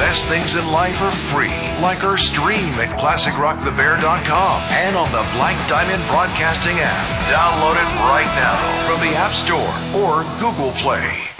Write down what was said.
best things in life are free, like our stream at ClassicRockTheBear.com and on the Black Diamond Broadcasting app. Download it right now from the App Store or Google Play.